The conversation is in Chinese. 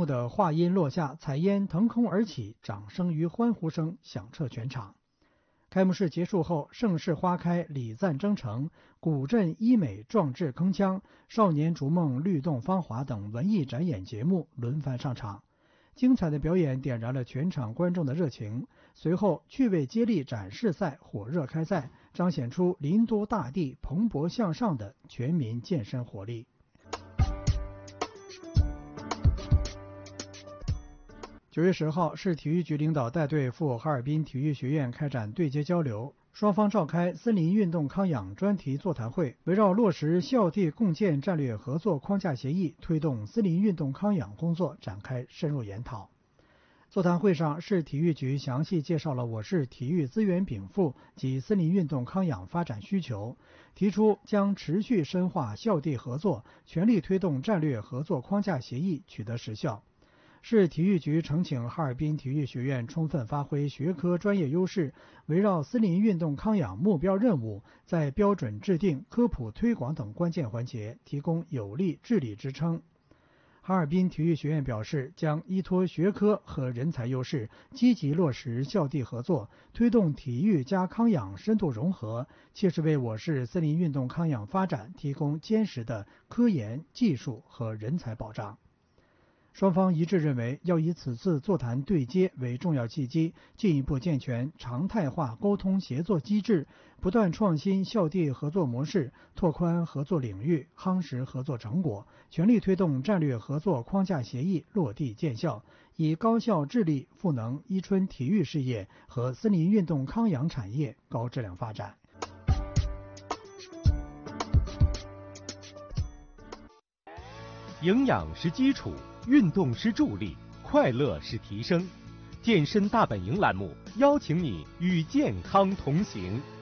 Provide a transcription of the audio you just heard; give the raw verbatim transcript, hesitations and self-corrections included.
幕的话音落下，彩烟腾空而起，掌声与欢呼声响彻全场。开幕式结束后，盛世花开，礼赞征程，古镇医美、壮志铿锵、少年逐梦、律动芳华等文艺展演节目轮番上场。精彩的表演点燃了全场观众的热情。随后，趣味接力展示赛火热开赛，彰显出林都大地蓬勃向上的全民健身活力。九月十号，市体育局领导带队赴哈尔滨体育学院开展对接交流，双方召开森林运动康养专题座谈会，围绕落实校地共建战略合作框架协议，推动森林运动康养工作展开深入研讨。座谈会上，市体育局详细介绍了我市体育资源禀赋及森林运动康养发展需求，提出将持续深化校地合作，全力推动战略合作框架协议取得实效。市体育局呈请哈尔滨体育学院充分发挥学科专业优势，围绕森林运动康养目标任务，在标准制定、科普推广等关键环节提供有力治理支撑。哈尔滨体育学院表示，将依托学科和人才优势，积极落实校地合作，推动体育加康养深度融合，切实为我市森林运动康养发展提供坚实的科研、技术和人才保障。双方一致认为，要以此次座谈对接为重要契机，进一步健全常态化沟通协作机制，不断创新校地合作模式，拓宽合作领域，夯实合作成果，全力推动战略合作框架协议落地见效，以高效致力赋能伊春体育事业和森林运动康养产业高质量发展。 营养是基础，运动是助力，快乐是提升。健身大本营栏目邀请你与健康同行。